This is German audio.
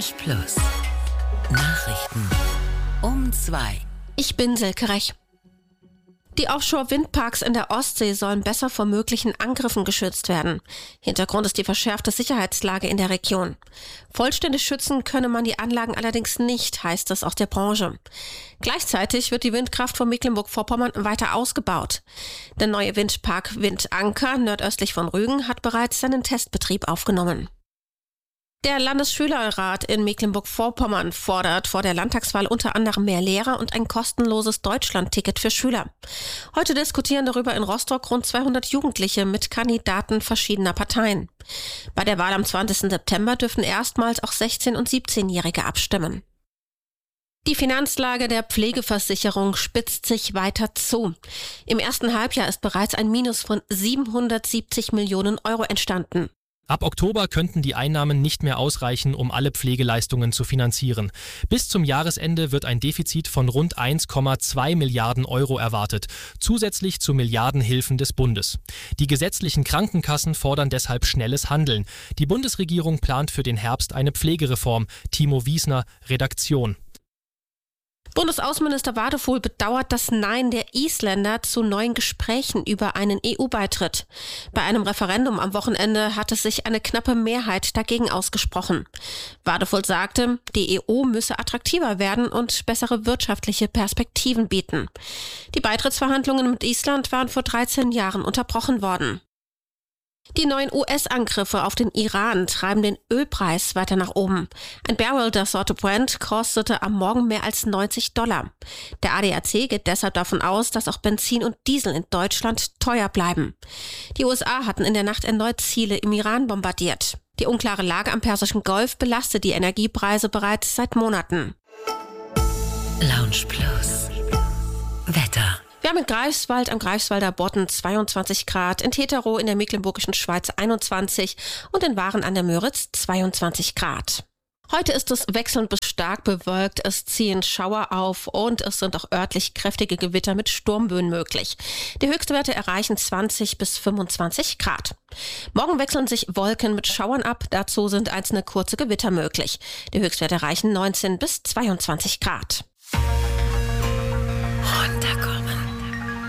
Lounge Plus. Nachrichten um 2. Ich bin Silke Rech. Die Offshore-Windparks in der Ostsee sollen besser vor möglichen Angriffen geschützt werden. Hintergrund ist die verschärfte Sicherheitslage in der Region. Vollständig schützen könne man die Anlagen allerdings nicht, heißt es aus der Branche. Gleichzeitig wird die Windkraft von Mecklenburg-Vorpommern weiter ausgebaut. Der neue Windpark Windanker nordöstlich von Rügen hat bereits seinen Testbetrieb aufgenommen. Der Landesschülerrat in Mecklenburg-Vorpommern fordert vor der Landtagswahl unter anderem mehr Lehrer und ein kostenloses Deutschland-Ticket für Schüler. Heute diskutieren darüber in Rostock rund 200 Jugendliche mit Kandidaten verschiedener Parteien. Bei der Wahl am 20. September dürfen erstmals auch 16- und 17-Jährige abstimmen. Die Finanzlage der Pflegeversicherung spitzt sich weiter zu. Im ersten Halbjahr ist bereits ein Minus von 770 Millionen Euro entstanden. Ab Oktober könnten die Einnahmen nicht mehr ausreichen, um alle Pflegeleistungen zu finanzieren. Bis zum Jahresende wird ein Defizit von rund 1,2 Milliarden Euro erwartet, zusätzlich zu Milliardenhilfen des Bundes. Die gesetzlichen Krankenkassen fordern deshalb schnelles Handeln. Die Bundesregierung plant für den Herbst eine Pflegereform. Timo Wiesner, Redaktion. Bundesaußenminister Wadefuhl bedauert das Nein der Isländer zu neuen Gesprächen über einen EU-Beitritt. Bei einem Referendum am Wochenende hatte sich eine knappe Mehrheit dagegen ausgesprochen. Wadefuhl sagte, die EU müsse attraktiver werden und bessere wirtschaftliche Perspektiven bieten. Die Beitrittsverhandlungen mit Island waren vor 13 Jahren unterbrochen worden. Die neuen US-Angriffe auf den Iran treiben den Ölpreis weiter nach oben. Ein Barrel der Sorte Brent kostete am Morgen mehr als $90. Der ADAC geht deshalb davon aus, dass auch Benzin und Diesel in Deutschland teuer bleiben. Die USA hatten in der Nacht erneut Ziele im Iran bombardiert. Die unklare Lage am Persischen Golf belastet die Energiepreise bereits seit Monaten. Lounge Plus. Wetter. Wir haben in Greifswald am Greifswalder Bodden 22 Grad, in Teterow in der Mecklenburgischen Schweiz 21 und in Waren an der Müritz 22 Grad. Heute ist es wechselnd bis stark bewölkt, es ziehen Schauer auf und es sind auch örtlich kräftige Gewitter mit Sturmböen möglich. Die Höchstwerte erreichen 20 bis 25 Grad. Morgen wechseln sich Wolken mit Schauern ab, dazu sind einzelne kurze Gewitter möglich. Die Höchstwerte erreichen 19 bis 22 Grad.